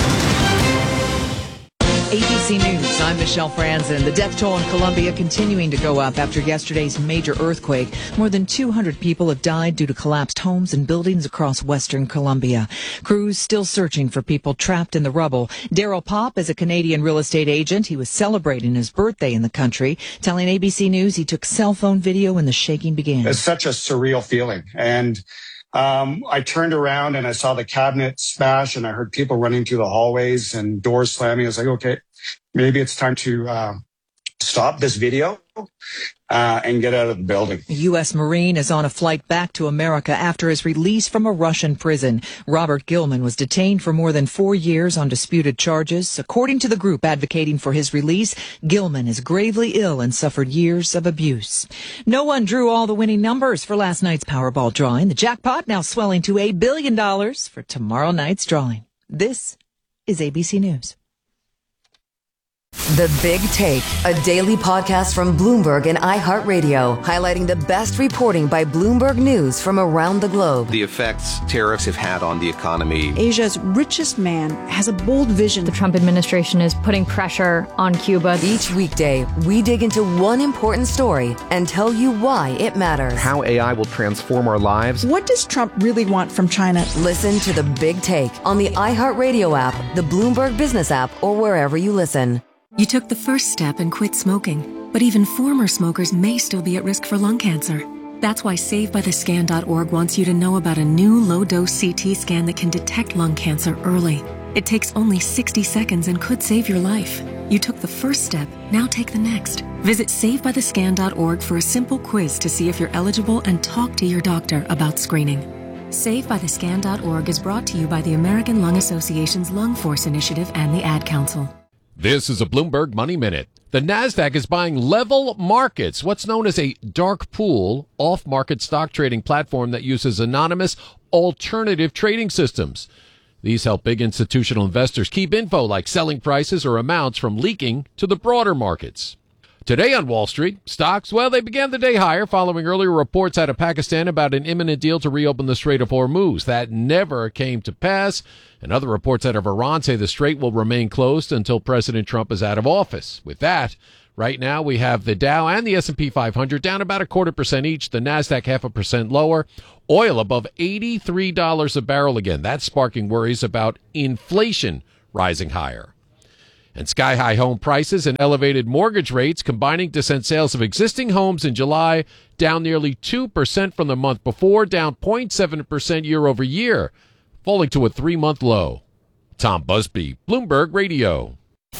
A B C News, I'm Michelle Franzen. The death toll in Colombia continuing to go up after yesterday's major earthquake. More than two hundred people have died due to collapsed homes and buildings across western Colombia. Crews still searching for people trapped in the rubble. Daryl Pop is a Canadian real estate agent. He was celebrating his birthday in the country, telling A B C News he took cell phone video when the shaking began. It's such a surreal feeling. And Um, I turned around and I saw the cabinet smash and I heard people running through the hallways and doors slamming. I was like, okay, maybe it's time to uh, stop this video uh, and get out of the building. A U S Marine is on a flight back to America after his release from a Russian prison. Robert Gilman was detained for more than four years on disputed charges. According to the group advocating for his release, Gilman is gravely ill and suffered years of abuse. No one drew all the winning numbers for last night's Powerball drawing. The jackpot now swelling to a billion dollars for tomorrow night's drawing. This is A B C News. The Big Take, a daily podcast from Bloomberg and iHeartRadio, highlighting the best reporting by Bloomberg News from around the globe. The effects tariffs have had on the economy. Asia's richest man has a bold vision. The Trump administration is putting pressure on Cuba. Each weekday, we dig into one important story and tell you why it matters. How A I will transform our lives. What does Trump really want from China? Listen to The Big Take on the iHeartRadio app, the Bloomberg Business app, or wherever you listen. You took the first step and quit smoking, but even former smokers may still be at risk for lung cancer. That's why Save By The Scan dot org wants you to know about a new low-dose C T scan that can detect lung cancer early. It takes only sixty seconds and could save your life. You took the first step, now take the next. Visit Save By The Scan dot org for a simple quiz to see if you're eligible and talk to your doctor about screening. Save By The Scan dot org is brought to you by the American Lung Association's Lung Force Initiative and the Ad Council. This is a Bloomberg Money Minute. The NASDAQ is buying Level Markets, what's known as a dark pool off-market stock trading platform that uses anonymous alternative trading systems. These help big institutional investors keep info like selling prices or amounts from leaking to the broader markets. Today on Wall Street, stocks, well, they began the day higher following earlier reports out of Pakistan about an imminent deal to reopen the Strait of Hormuz. That never came to pass. And other reports out of Iran say the strait will remain closed until President Trump is out of office. With that, right now we have the Dow and the S and P five hundred down about a quarter percent each, the NASDAQ half a percent lower. Oil above eighty-three dollars a barrel again. That's sparking worries about inflation rising higher. And sky-high home prices and elevated mortgage rates combining to send sales of existing homes in July down nearly two percent from the month before, down zero point seven percent year over year, falling to a three-month low. Tom Busby, Bloomberg Radio.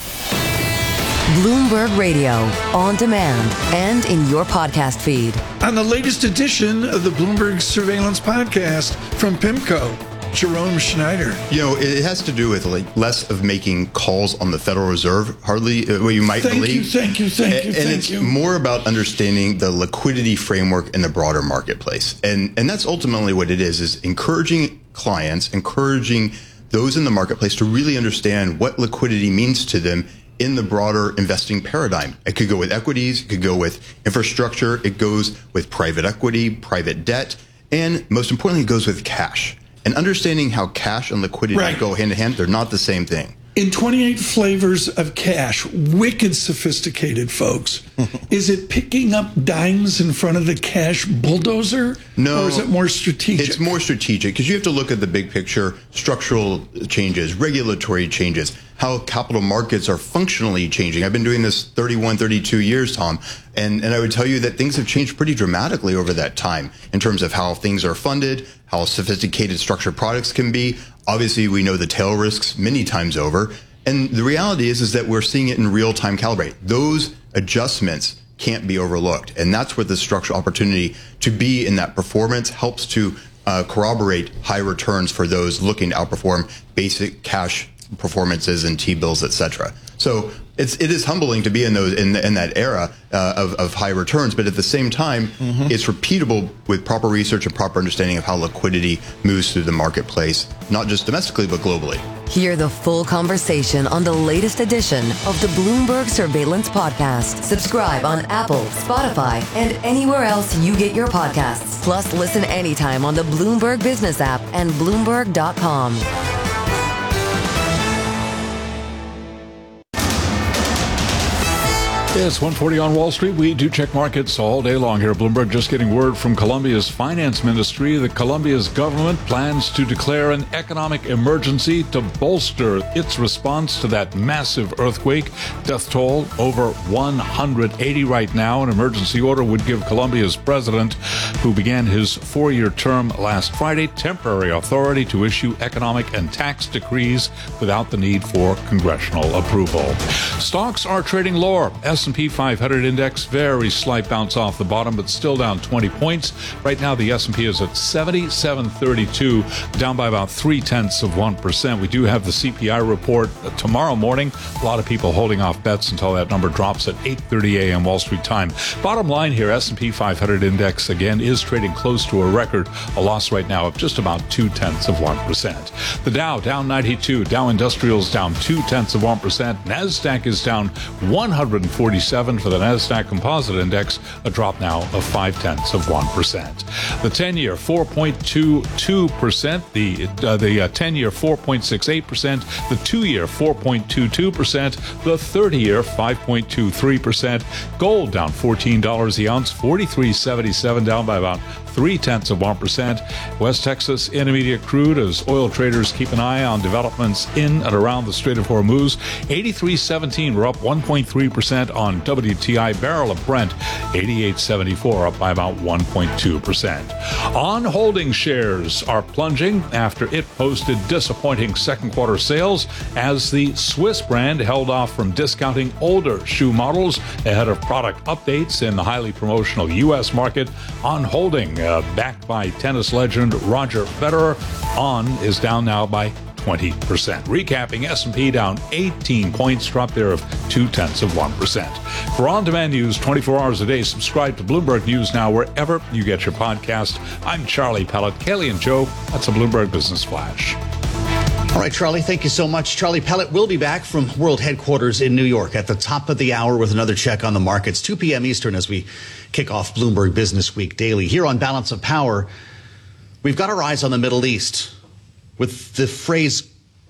Bloomberg Radio, on demand and in your podcast feed. On the latest edition of the Bloomberg Surveillance Podcast from PIMCO, Jerome Schneider. You know, it has to do with like less of making calls on the Federal Reserve, hardly uh, what you might thank believe. You, thank you, thank you, and, thank and it's you. more about understanding the liquidity framework in the broader marketplace, and and that's ultimately what it is: is encouraging clients, encouraging those in the marketplace to really understand what liquidity means to them in the broader investing paradigm. It could go with equities, it could go with infrastructure, it goes with private equity, private debt, and most importantly, it goes with cash. And understanding how cash and liquidity right. go hand in hand, they're not the same thing. In twenty-eight flavors of cash, wicked sophisticated, folks. Is it picking up dimes in front of the cash bulldozer? No. Or is it more strategic? It's more strategic because you have to look at the big picture, structural changes, regulatory changes, how capital markets are functionally changing. I've been doing this thirty-one, thirty-two years, Tom, and, and I would tell you that things have changed pretty dramatically over that time in terms of how things are funded, how sophisticated structured products can be. Obviously, we know the tail risks many times over. And the reality is, is that we're seeing it in real time calibrate. Those adjustments can't be overlooked. And that's where the structural opportunity to be in that performance helps to uh, corroborate high returns for those looking to outperform basic cash performances and T-bills, et cetera. So it's, it is humbling to be in those in, in that era uh, of, of high returns, but at the same time, mm-hmm. it's repeatable with proper research and proper understanding of how liquidity moves through the marketplace, not just domestically, but globally. Hear the full conversation on the latest edition of the Bloomberg Surveillance Podcast. Subscribe on Apple, Spotify, and anywhere else you get your podcasts. Plus, listen anytime on the Bloomberg Business app and Bloomberg dot com. It's one forty on Wall Street. We do check markets all day long here at Bloomberg. Just getting word from Colombia's finance ministry that Colombia's government plans to declare an economic emergency to bolster its response to that massive earthquake. Death toll over one hundred eighty right now. An emergency order would give Colombia's president, who began his four-year term last Friday, temporary authority to issue economic and tax decrees without the need for congressional approval. Stocks are trading lower. S and P five hundred index, very slight bounce off the bottom, but still down twenty points. Right now, the S and P is at seventy-seven thirty-two, down by about three-tenths of one percent. We do have the C P I report tomorrow morning. A lot of people holding off bets until that number drops at eight thirty a.m. Wall Street time. Bottom line here, S and P five hundred index, again, is trading close to a record, a loss right now of just about two-tenths of one percent. The Dow, down ninety-two. Dow Industrials down two-tenths of one percent. NASDAQ is down one hundred forty-seven for the NASDAQ Composite Index, a drop now of five-tenths of one percent. The ten-year, four point two two percent. The uh, the uh, ten-year, four point six eight percent. The two-year, four point two two percent. The thirty-year, five point two three percent. Gold down fourteen dollars the ounce, forty-three seventy-seven, down by about three-tenths of one percent. West Texas Intermediate crude, as oil traders keep an eye on developments in and around the Strait of Hormuz. eighty-three seventeen, we're up one point three percent on on W T I. Barrel of Brent, eighty-eight seventy-four, up by about one point two percent. On Holding shares are plunging after it posted disappointing second quarter sales as the Swiss brand held off from discounting older shoe models ahead of product updates in the highly promotional U S market. On Holding, uh, backed by tennis legend Roger Federer, On is down now by twenty percent. Recapping, S and P down eighteen points, drop there of two-tenths of one percent. For on-demand news twenty-four hours a day, subscribe to Bloomberg News Now wherever you get your podcast. I'm Charlie Pellet. Kaylee and Joe, that's a Bloomberg Business Flash. All right, Charlie, thank you so much. Charlie Pellet will be back from World Headquarters in New York at the top of the hour with another check on the markets, two p.m. Eastern, as we kick off Bloomberg Business Week Daily. Here on Balance of Power, we've got our eyes on the Middle East, with the phrase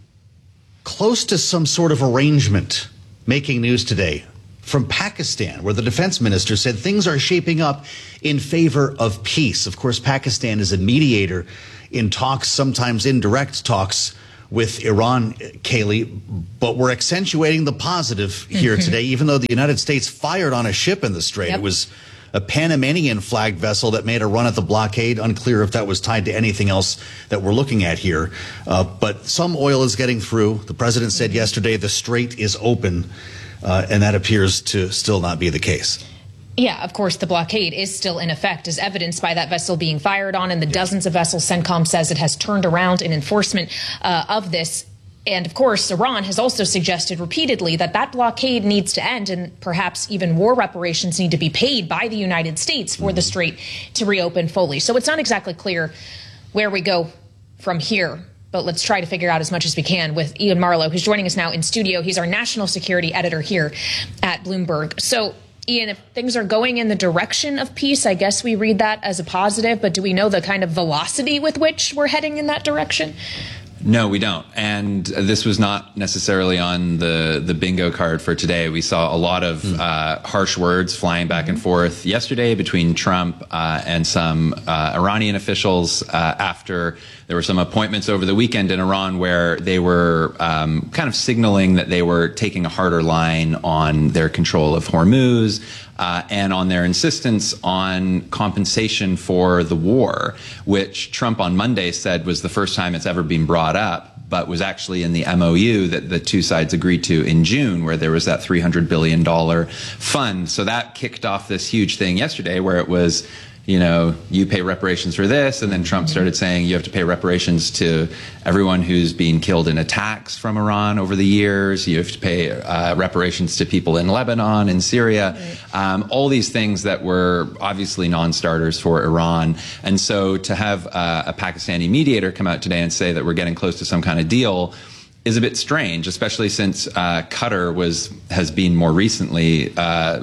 close to some sort of arrangement making news today from Pakistan, where the defense minister said things are shaping up in favor of peace. Of course, Pakistan is a mediator in talks, sometimes indirect talks with Iran, Kaylee, but we're accentuating the positive here mm-hmm. today, even though the United States fired on a ship in the Strait. Yep. It was a Panamanian flagged vessel that made a run at the blockade. Unclear if that was tied to anything else that we're looking at here. Uh, but some oil is getting through. The president said yesterday the Strait is open, uh, and that appears to still not be the case. Yeah, of course, the blockade is still in effect, as evidenced by that vessel being fired on and the dozens of vessels CENTCOM says it has turned around in enforcement uh, of this. And, of course, Iran has also suggested repeatedly that that blockade needs to end and perhaps even war reparations need to be paid by the United States for the Strait to reopen fully. So it's not exactly clear where we go from here. But let's try to figure out as much as we can with Ian Marlowe, who's joining us now in studio. He's our national security editor here at Bloomberg. So, Ian, if things are going in the direction of peace, I guess we read that as a positive. But do we know the kind of velocity with which we're heading in that direction? No, we don't. And this was not necessarily on the, the bingo card for today. We saw a lot of mm. uh, harsh words flying back mm-hmm. and forth yesterday between Trump uh, and some uh, Iranian officials uh, after there were some appointments over the weekend in Iran where they were um, kind of signaling that they were taking a harder line on their control of Hormuz. Uh, and on their insistence on compensation for the war, which Trump on Monday said was the first time it's ever been brought up, but was actually in the M O U that the two sides agreed to in June, where there was that three hundred billion dollars fund. So that kicked off this huge thing yesterday where it was, you know, you pay reparations for this. And then Trump started saying you have to pay reparations to everyone who's been killed in attacks from Iran over the years. You have to pay uh, reparations to people in Lebanon and Syria. Right. Um, all these things that were obviously non-starters for Iran. And so to have uh, a Pakistani mediator come out today and say that we're getting close to some kind of deal is a bit strange, especially since uh, Qatar was has been more recently uh,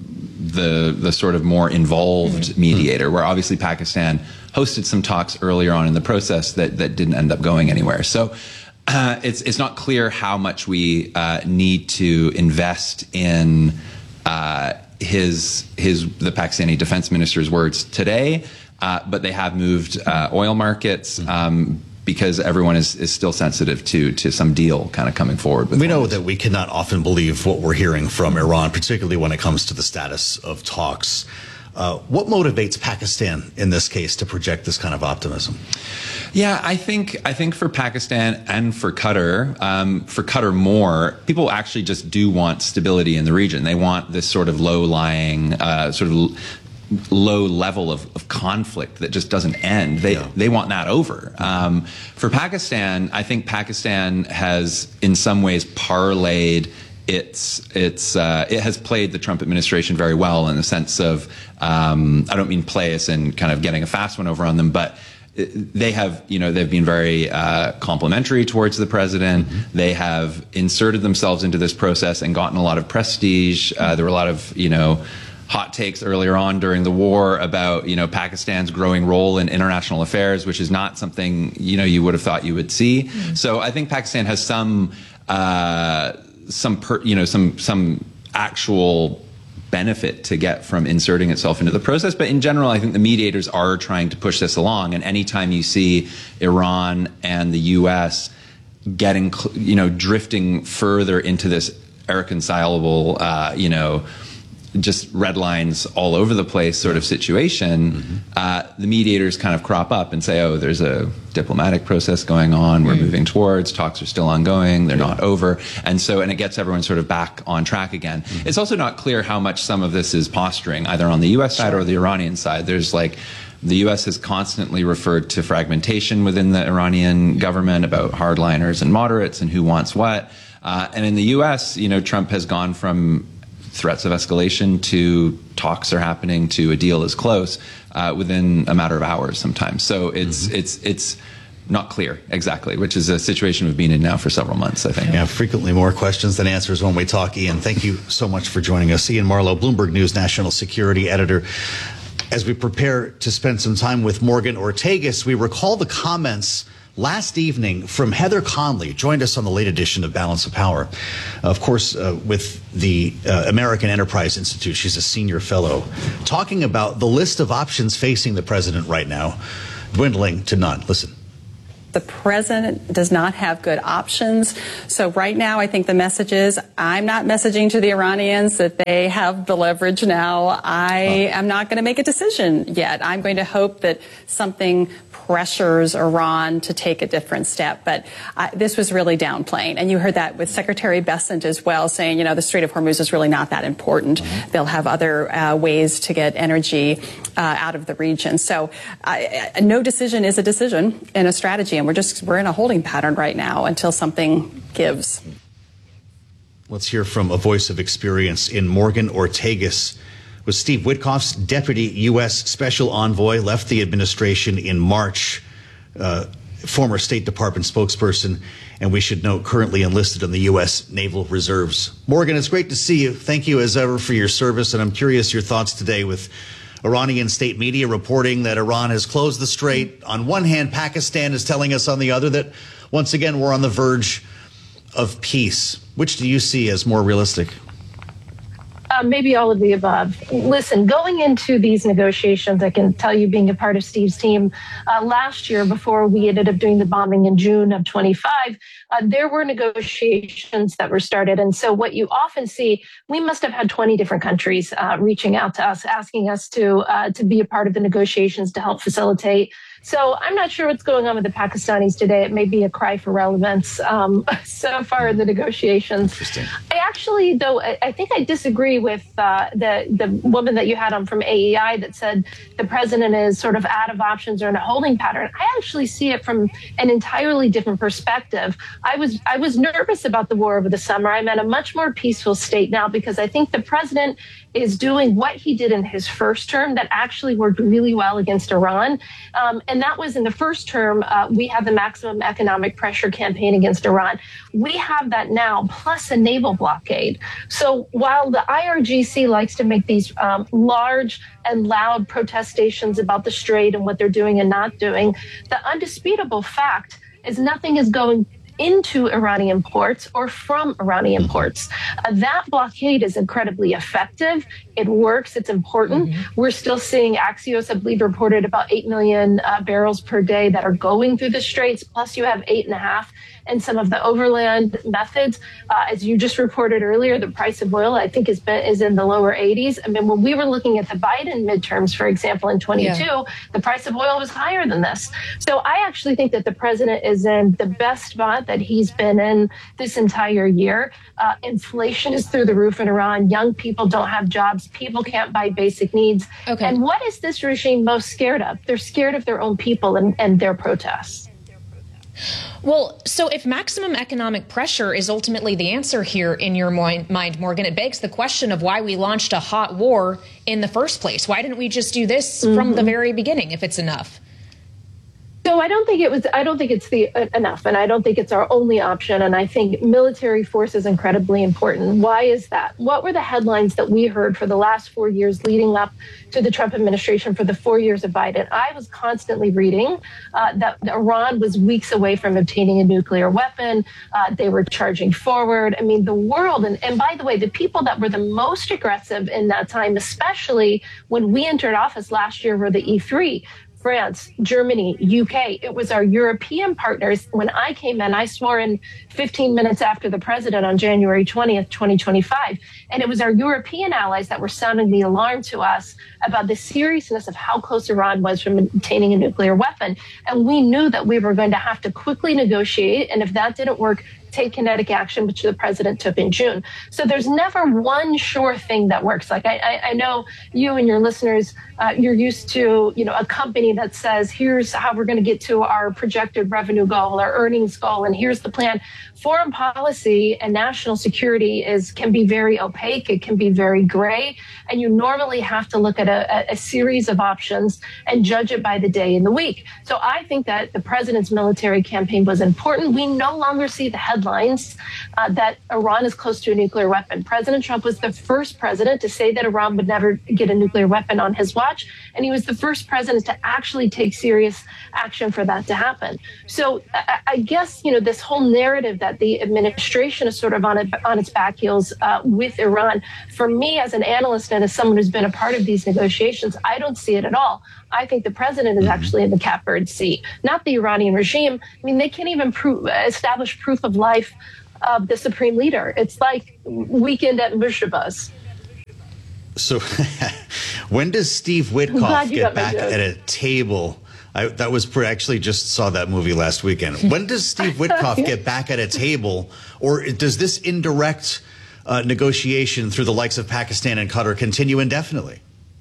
the the sort of more involved mm-hmm. mediator, where obviously Pakistan hosted some talks earlier on in the process that, that didn't end up going anywhere. So uh, it's it's not clear how much we uh, need to invest in uh, his his the Pakistani defense minister's words today, uh, but they have moved uh, oil markets. Mm-hmm. Um, because everyone is, is still sensitive to to some deal kind of coming forward. With we know that we cannot often believe what we're hearing from Iran, particularly when it comes to the status of talks. Uh, what motivates Pakistan in this case to project this kind of optimism? Yeah, I think I think for Pakistan and for Qatar, um, for Qatar more, people actually just do want stability in the region. They want this sort of low-lying, uh, sort of low level of, of conflict that just doesn't end. They yeah. they want that over. Um, for Pakistan, I think Pakistan has in some ways parlayed its its uh, it has played the Trump administration very well in the sense of um, I don't mean play us in kind of getting a fast one over on them, but they have, you know, they've been very uh, complimentary towards the president. Mm-hmm. They have inserted themselves into this process and gotten a lot of prestige. Uh, there were a lot of, you know, hot takes earlier on during the war about, you know, Pakistan's growing role in international affairs, which is not something, you know, you would have thought you would see. Mm-hmm. So I think Pakistan has some, uh, some, per, you know, some, some actual benefit to get from inserting itself into the process. But in general, I think the mediators are trying to push this along. And anytime you see Iran and the U S getting, you know, drifting further into this irreconcilable, uh, you know, just red lines all over the place sort of situation, mm-hmm. uh, the mediators kind of crop up and say, oh, there's a diplomatic process going on, we're mm. moving towards, talks are still ongoing, they're yeah. not over. And so, and it gets everyone sort of back on track again. Mm-hmm. It's also not clear how much some of this is posturing, either on the U S side sure. or the Iranian side. There's like, the U S has constantly referred to fragmentation within the Iranian government about hardliners and moderates and who wants what. Uh, and in the U S, you know, Trump has gone from threats of escalation to talks are happening to a deal is close uh, within a matter of hours sometimes. So it's mm-hmm. it's it's not clear exactly, which is a situation we've been in now for several months, I think. Yeah, frequently more questions than answers when we talk. Ian, thank you so much for joining us. Ian Marlowe, Bloomberg News national security editor. As we prepare to spend some time with Morgan Ortagus, we recall the comments last evening from Heather Conley, joined us on the late edition of Balance of Power. Of course, uh, with the uh, American Enterprise Institute, she's a senior fellow, talking about the list of options facing the president right now, dwindling to none. Listen. The president does not have good options. So right now, I think the message is, I'm not messaging to the Iranians that they have the leverage now. I am not going to make a decision yet. I'm going to hope that something pressures Iran to take a different step. But uh, this was really downplaying. And you heard that with Secretary Bessent as well, saying, you know, the Strait of Hormuz is really not that important. Mm-hmm. They'll have other uh, ways to get energy uh, out of the region. So uh, no decision is a decision in a strategy. And we're just, we're in a holding pattern right now until something gives. Let's hear from a voice of experience in Morgan Ortagus. Was Steve Witkoff's deputy U S special envoy, left the administration in March, uh, former State Department spokesperson, and we should note currently enlisted in the U S Naval Reserves. Morgan, it's great to see you. Thank you as ever for your service, and I'm curious your thoughts today with Iranian state media reporting that Iran has closed the strait. On one hand, Pakistan is telling us on the other that once again we're on the verge of peace. Which do you see as more realistic? Uh, maybe all of the above. Listen, going into these negotiations, I can tell you, being a part of Steve's team, uh, last year, before we ended up doing the bombing in June of twenty-five, uh, there were negotiations that were started. And so what you often see, we must have had twenty different countries uh, reaching out to us, asking us to uh, to be a part of the negotiations to help facilitate. So I'm not sure what's going on with the Pakistanis today. It may be a cry for relevance um, so far in the negotiations. Interesting. I actually, though, I, I think I disagree with uh, the, the woman that you had on from A E I that said the president is sort of out of options or in a holding pattern. I actually see it from an entirely different perspective. I was I was nervous about the war over the summer. I'm in a much more peaceful state now because I think the president is doing what he did in his first term that actually worked really well against Iran. Um, and that was in the first term, uh, we had the maximum economic pressure campaign against Iran. We have that now, plus a naval blockade. So while the I R G C likes to make these um, large and loud protestations about the strait and what they're doing and not doing, the undisputable fact is nothing is going into Iranian ports or from Iranian ports. Uh, that blockade is incredibly effective. It works. It's important. Mm-hmm. We're still seeing Axios, I believe, reported about eight million uh, barrels per day that are going through the straits. Plus you have eight and a half and some of the overland methods. Uh, as you just reported earlier, the price of oil, I think, is, been, is in the lower eighties. I mean, when we were looking at the Biden midterms, for example, in twenty-two, yeah. the price of oil was higher than this. So I actually think that the president is in the best spot that he's been in this entire year. Uh, inflation is through the roof in Iran. Young people don't have jobs. People can't buy basic needs. Okay. And what is this regime most scared of? They're scared of their own people and, and their protests. Well, so if maximum economic pressure is ultimately the answer here in your mind, Morgan, it begs the question of why we launched a hot war in the first place. Why didn't we just do this mm-hmm. from the very beginning if it's enough? So I don't think it was, I don't think it's the uh, enough, and I don't think it's our only option. And I think military force is incredibly important. Why is that? What were the headlines that we heard for the last four years leading up to the Trump administration for the four years of Biden? I was constantly reading uh, that Iran was weeks away from obtaining a nuclear weapon. Uh, they were charging forward. I mean, the world, and, and by the way, the people that were the most aggressive in that time, especially when we entered office last year, were the E three. France, Germany, U K. It was our European partners. When I came in, I swore in fifteen minutes after the president on January twentieth, twenty twenty-five. And it was our European allies that were sounding the alarm to us about the seriousness of how close Iran was from obtaining a nuclear weapon. And we knew that we were going to have to quickly negotiate. And if that didn't work, take kinetic action, which the president took in June. So there's never one sure thing that works. Like I, I, I know you and your listeners, uh, you're used to, you know, a company that says, here's how we're going to get to our projected revenue goal, our earnings goal, and here's the plan. Foreign policy and national security is can be very opaque. It can be very gray. And you normally have to look at a, a series of options and judge it by the day and the week. So I think that the president's military campaign was important. We no longer see the headlines uh, that Iran is close to a nuclear weapon. President Trump was the first president to say that Iran would never get a nuclear weapon on his watch. And he was the first president to actually take serious action for that to happen. So I, I guess, you know, this whole narrative that the administration is sort of on, it, on its back heels uh, with Iran, for me as an analyst and as someone who's been a part of these negotiations, I don't see it at all. I think the president is actually in the catbird seat, not the Iranian regime. I mean, they can't even prove, establish proof of life of the supreme leader. It's like weekend at Mushabaz. So when does Steve Witkoff get back at a table? I, that was pretty, actually just saw that movie last weekend. When does Steve Witkoff get back at a table, or does this indirect uh, negotiation through the likes of Pakistan and Qatar continue indefinitely?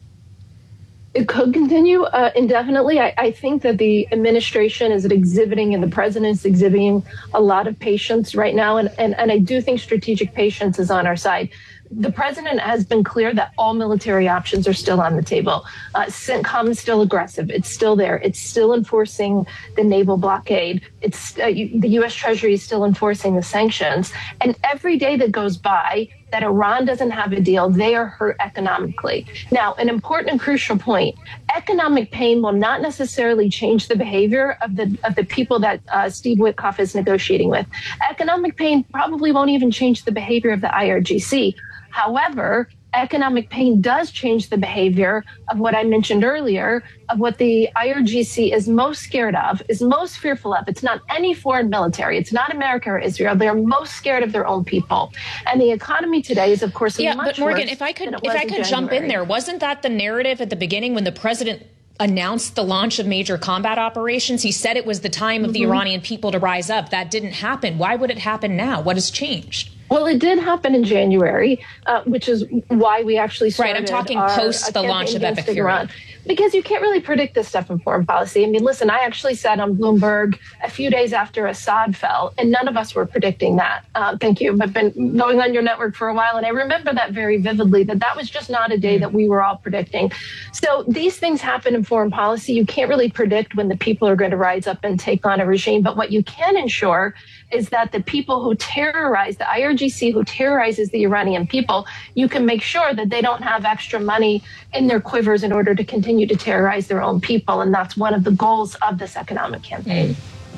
It could continue uh, indefinitely. I, I think that the administration is exhibiting and the president is exhibiting a lot of patience right now. And, and, and I do think strategic patience is on our side. The president has been clear that all military options are still on the table. Uh, CENTCOM is still aggressive. It's still there. It's still enforcing the naval blockade. It's uh, you, the U S Treasury is still enforcing the sanctions. And every day that goes by that Iran doesn't have a deal, they are hurt economically. Now, an important and crucial point, economic pain will not necessarily change the behavior of the of the people that uh, Steve Witkoff is negotiating with. Economic pain probably won't even change the behavior of the I R G C. However, economic pain does change the behavior of what I mentioned earlier, of what the I R G C is most scared of, is most fearful of. It's not any foreign military. It's not America or Israel. They're most scared of their own people. And the economy today is, of course, yeah, much but Morgan, worse if I could, than it if was I could jump January. in there, wasn't that the narrative at the beginning when the president announced the launch of major combat operations? He said it was the time of mm-hmm. the Iranian people to rise up. That didn't happen. Why would it happen now? What has changed? Well, it did happen in January, uh, which is why we actually started. Right, I'm talking our, post the launch of Epic Fury. Because you can't really predict this stuff in foreign policy. I mean, listen, I actually said on Bloomberg a few days after Assad fell, and none of us were predicting that. Uh, thank you. I've been going on your network for a while, and I remember that very vividly, that that was just not a day that we were all predicting. So these things happen in foreign policy. You can't really predict when the people are going to rise up and take on a regime. But what you can ensure is that the people who terrorize, the I R G C who terrorizes the Iranian people, you can make sure that they don't have extra money in their quivers in order to continue to terrorize their own people. And that's one of the goals of this economic campaign.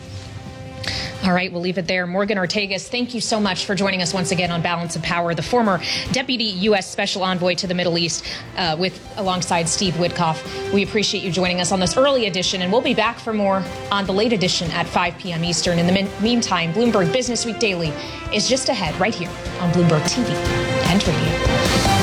All right, we'll leave it there. Morgan Ortagus, thank you so much for joining us once again on Balance of Power, the former Deputy U S Special Envoy to the Middle East, uh, with alongside Steve Witkoff. We appreciate you joining us on this early edition, and we'll be back for more on the late edition at five p.m. Eastern. In the min- meantime, Bloomberg Business Week Daily is just ahead right here on Bloomberg T V and Radio.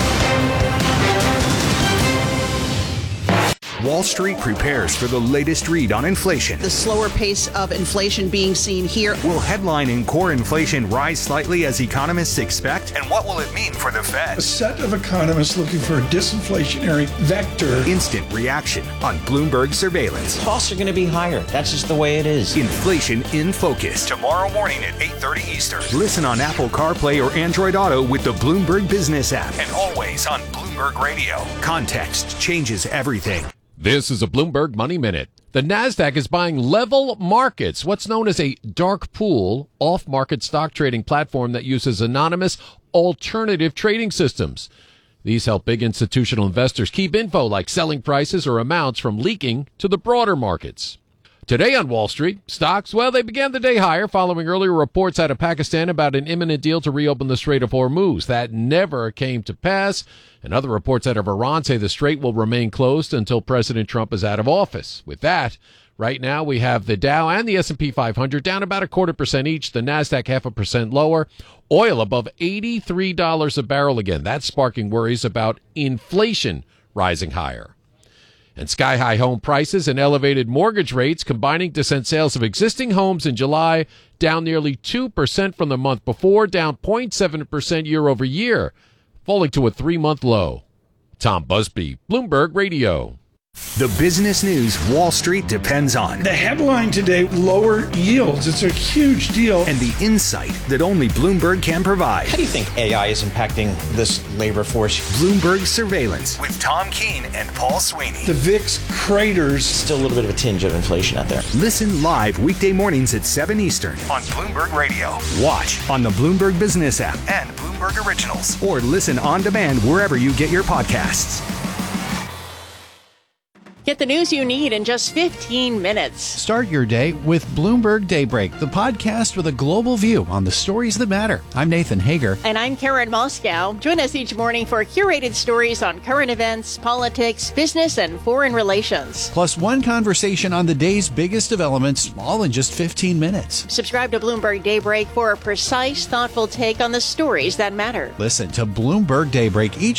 Wall Street prepares for the latest read on inflation. The slower pace of inflation being seen here. Will headline and core inflation rise slightly as economists expect? And what will it mean for the Fed? A set of economists looking for a disinflationary vector. Instant reaction on Bloomberg Surveillance. Costs are going to be higher. That's just the way it is. Inflation in Focus. Tomorrow morning at eight thirty Eastern. Listen on Apple CarPlay or Android Auto with the Bloomberg Business app. And always on Bloomberg Radio. Context changes everything. This is a Bloomberg Money Minute. The NASDAQ is buying Level Markets, what's known as a dark pool, off-market stock trading platform that uses anonymous alternative trading systems. These help big institutional investors keep info like selling prices or amounts from leaking to the broader markets. Today on Wall Street, stocks, well, they began the day higher following earlier reports out of Pakistan about an imminent deal to reopen the Strait of Hormuz. That never came to pass. And other reports out of Iran say the strait will remain closed until President Trump is out of office. With that, right now we have the Dow and the S and P five hundred down about a quarter percent each. The NASDAQ half a percent lower. Oil above eighty-three dollars a barrel again. That's sparking worries about inflation rising higher. And sky-high home prices and elevated mortgage rates combining to send sales of existing homes in July down nearly two percent from the month before, down zero point seven percent year over year, falling to a three-month low. Tom Busby, Bloomberg Radio. The business news Wall Street depends on. The headline today, lower yields. It's a huge deal. And the insight that only Bloomberg can provide. How do you think A I is impacting this labor force? Bloomberg Surveillance with Tom Keene and Paul Sweeney. The V I X craters. Still a little bit of a tinge of inflation out there. Listen live weekday mornings at seven Eastern on Bloomberg Radio. Watch on the Bloomberg Business app and Bloomberg Originals. Or listen on demand wherever you get your podcasts. Get the news you need in just fifteen minutes. Start your day with Bloomberg Daybreak, the podcast with a global view on the stories that matter. I'm Nathan Hager. And I'm Karen Moscow. Join us each morning for curated stories on current events, politics, business, and foreign relations. Plus one conversation on the day's biggest developments, all in just fifteen minutes. Subscribe to Bloomberg Daybreak for a precise, thoughtful take on the stories that matter. Listen to Bloomberg Daybreak each